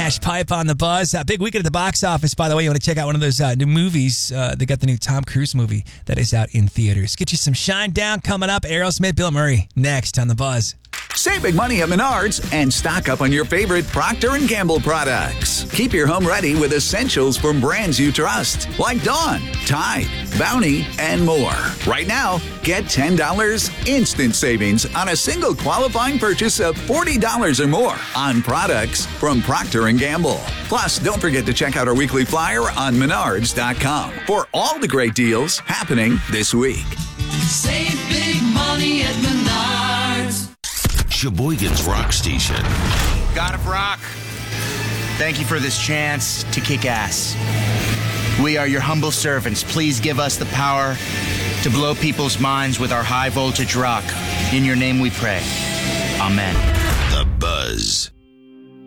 Hash Pipe on the Buzz. Big weekend at the box office, by the way. You want to check out one of those new movies. They got the new Tom Cruise movie that is out in theaters. Get you some Shine Down coming up. Aerosmith, Bill Murray, next on the Buzz. Save big money at Menards and stock up on your favorite Procter & Gamble products. Keep your home ready with essentials from brands you trust, like Dawn, Tide, Bounty, and more. Right now, get $10 instant savings on a single qualifying purchase of $40 or more on products from Procter & Gamble. Plus, don't forget to check out our weekly flyer on Menards.com for all the great deals happening this week. Save big money at Menards. Sheboygan's Rock Station. God of Rock, thank you for this chance to kick ass. We are your humble servants. Please give us the power to blow people's minds with our high voltage rock. In your name we pray. Amen. The Buzz.